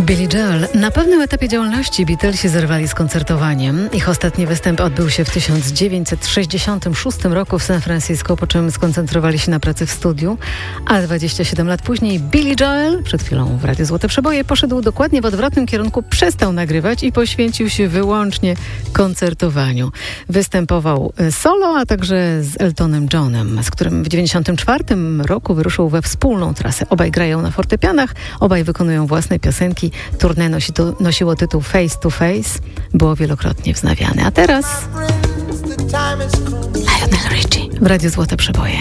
Billy Joel. Na pewnym etapie działalności Beatlesi zerwali z koncertowaniem. Ich ostatni występ odbył się w 1966 roku w San Francisco, po czym skoncentrowali się na pracy w studiu. A 27 lat później Billy Joel, przed chwilą w Radiu Złote Przeboje, poszedł dokładnie w odwrotnym kierunku, przestał nagrywać i poświęcił się wyłącznie koncertowaniu. Występował solo, a także z Eltonem Johnem, z którym w 1994 roku wyruszył we wspólną trasę. Obaj grają na fortepianach, obaj wykonują własne piosenki. Tournée nosiło tytuł Face to Face. Było wielokrotnie wznawiane. A teraz Lionel Richie w Radiu Złote Przeboje.